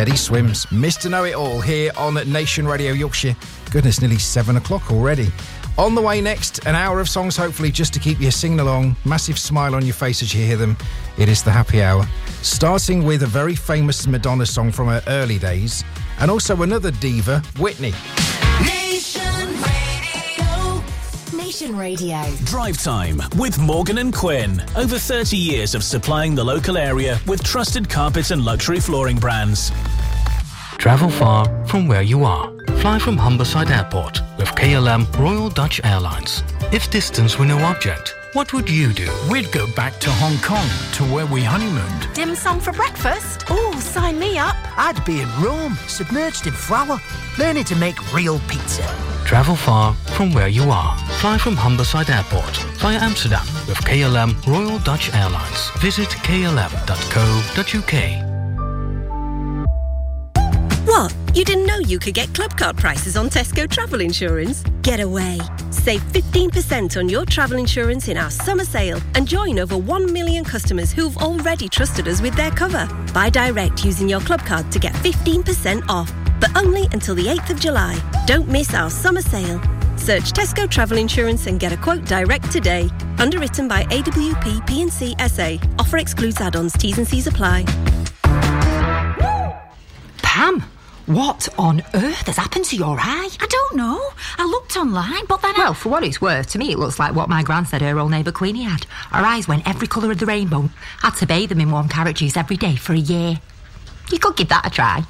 Teddy Swims, Mr. Know-It-All, here on Nation Radio Yorkshire. Goodness, nearly 7 o'clock already. On the way next, an hour of songs, hopefully, just to keep you singing along. Massive smile on your face as you hear them. It is the happy hour. Starting with a very famous Madonna song from her early days, and also another diva, Whitney. Nation Radio. Drive Time with Morgan and Quinn. Over 30 years of supplying the local area with trusted carpet and luxury flooring brands. Travel far from where you are. Fly from Humberside Airport with KLM Royal Dutch Airlines. If distance were no object, what would you do? We'd go back to Hong Kong, to where we honeymooned. Dim sum for breakfast? Oh, sign me up. I'd be in Rome, submerged in flour, learning to make real pizza. Travel far from where you are. Fly from Humberside Airport via Amsterdam with KLM Royal Dutch Airlines. Visit klm.co.uk. What? You didn't know you could get club card prices on Tesco travel insurance? Get away. Save 15% on your travel insurance in our summer sale and join over 1 million customers who've already trusted us with their cover. Buy direct using your club card to get 15% off, but only until the 8th of July. Don't miss our summer sale. Search Tesco Travel Insurance and get a quote direct today. Underwritten by AWP P&C SA. Offer excludes add-ons. T's and C's apply. Pam, what on earth has happened to your eye? I don't know. I looked online, but then Well, for what it's worth, to me it looks like what my gran said her old neighbour Queenie had. Her eyes went every colour of the rainbow. Had to bathe them in warm carrot juice every day for a year. You could give that a try.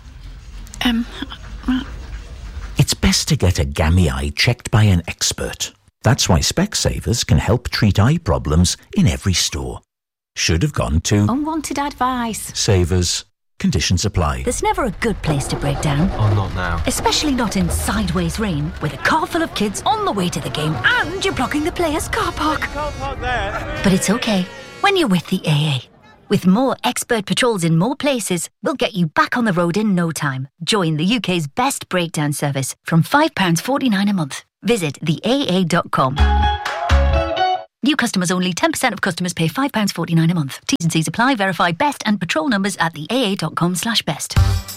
It's best to get a gammy eye checked by an expert. That's why Specsavers can help treat eye problems in every store. Should have gone to unwanted advice. Savers. Conditions apply. There's never a good place to break down. Oh, not now. Especially not in sideways rain, with a car full of kids on the way to the game and you're blocking the players' car park. But it's okay when you're with the AA. With more expert patrols in more places, we'll get you back on the road in no time. Join the UK's best breakdown service from £5.49 a month. Visit theaa.com. New customers only. 10% of customers pay £5.49 a month. T's and C's apply. Verify best and patrol numbers at theaa.com/best.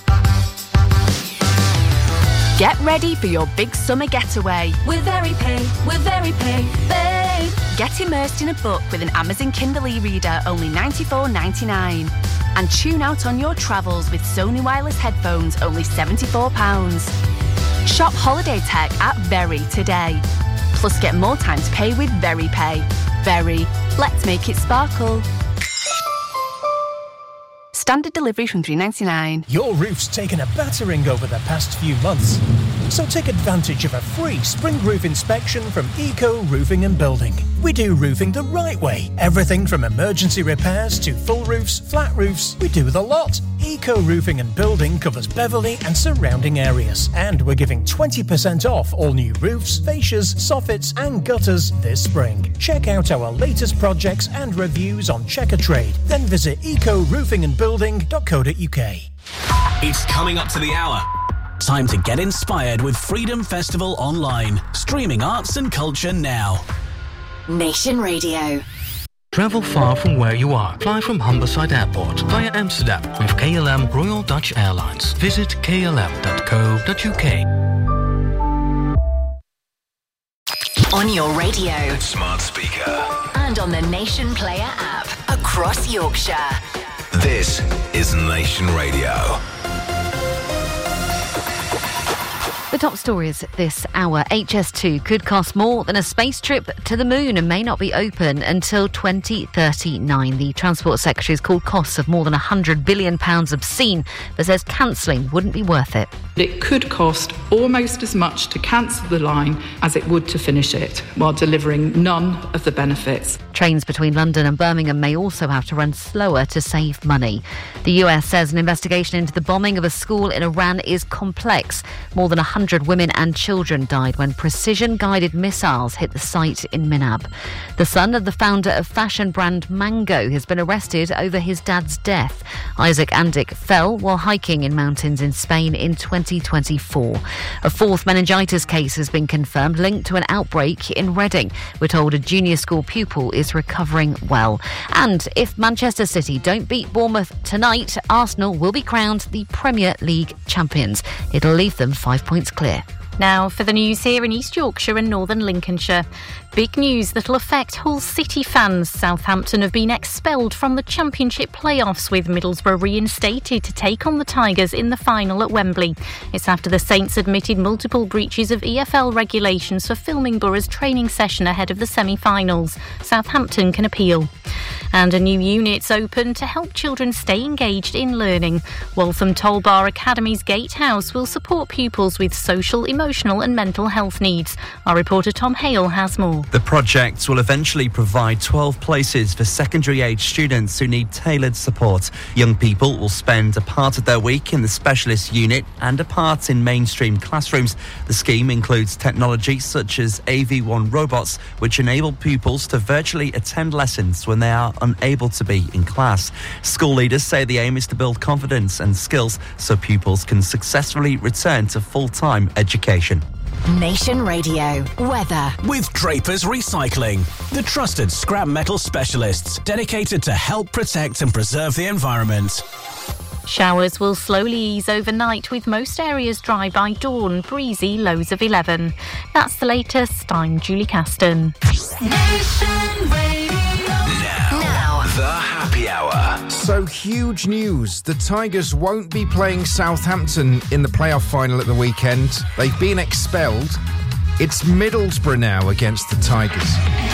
Get ready for your big summer getaway. With VeryPay, babe. Get immersed in a book with an Amazon Kindle e-reader, only $94.99. And tune out on your travels with Sony wireless headphones, only £74. Shop holiday tech at Very today. Plus get more time to pay with VeryPay. Very. Let's make it sparkle. Standard delivery from $3.99. Your roof's taken a battering over the past few months. So take advantage of a free spring roof inspection from Eco Roofing and Building. We do roofing the right way. Everything from emergency repairs to full roofs, flat roofs. We do the lot. Eco Roofing and Building covers Beverley and surrounding areas. And we're giving 20% off all new roofs, fascias, soffits and gutters this spring. Check out our latest projects and reviews on Checker Trade. Then visit ecoRoofingandBuilding.co.uk. It's coming up to the hour. Time to get inspired with Freedom Festival Online. Streaming arts and culture now. Nation Radio. Travel far from where you are. Fly from Humberside Airport via Amsterdam with KLM Royal Dutch Airlines. Visit klm.co.uk. On your radio. Smart speaker. And on the Nation Player app. Across Yorkshire. This is Nation Radio. The top stories this hour. HS2 could cost more than a space trip to the moon and may not be open until 2039. The Transport Secretary has called costs of more than £100 billion obscene, but says cancelling wouldn't be worth it. It could cost almost as much to cancel the line as it would to finish it, while delivering none of the benefits. Trains between London and Birmingham may also have to run slower to save money. The US says an investigation into the bombing of a school in Iran is complex. More than 100 women and children died when precision-guided missiles hit the site in Minab. The son of the founder of fashion brand Mango has been arrested over his dad's death. Isaac Andic fell while hiking in mountains in Spain in 2024. A fourth meningitis case has been confirmed linked to an outbreak in Reading. We're told a junior school pupil is is recovering well. And if Manchester City don't beat Bournemouth tonight, Arsenal will be crowned the Premier League champions. It'll leave them 5 points clear. Now for the news here in East Yorkshire and Northern Lincolnshire. Big news that'll affect Hull City fans. Southampton have been expelled from the Championship playoffs, with Middlesbrough reinstated to take on the Tigers in the final at Wembley. It's after the Saints admitted multiple breaches of EFL regulations for filming Borough's training session ahead of the semi-finals. Southampton can appeal. And a new unit's open to help children stay engaged in learning. Waltham Tollbar Academy's Gatehouse will support pupils with social, emotional and mental health needs. Our reporter Tom Hale has more. The project will eventually provide 12 places for secondary-age students who need tailored support. Young people will spend a part of their week in the specialist unit and a part in mainstream classrooms. The scheme includes technology such as AV1 robots, which enable pupils to virtually attend lessons when they are unable to be in class. School leaders say the aim is to build confidence and skills so pupils can successfully return to full-time education. Nation Radio weather with Drapers Recycling, the trusted scrap metal specialists dedicated to help protect and preserve the environment. Showers will slowly ease overnight, with most areas dry by dawn, breezy, lows of 11. That's the latest. I'm Julie Caston. Now, the happy hour. So, huge news. The Tigers won't be playing Southampton in the playoff final at the weekend. They've been expelled. It's Middlesbrough now against the Tigers.